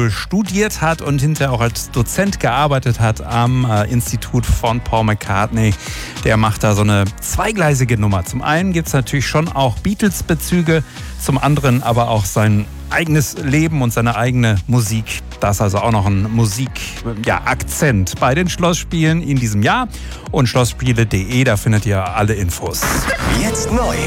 wohl studiert hat und hinterher auch als Dozent gearbeitet hat am Institut von Paul McCartney. Der macht da so eine zweigleisige Nummer. Zum einen gibt es natürlich schon auch Beatles-Bezüge, zum anderen aber auch sein eigenes Leben und seine eigene Musik. Das ist also auch noch ein Musik-Akzent bei den Schlossspielen in diesem Jahr. Und schlossspiele.de, da findet ihr alle Infos. Jetzt neu.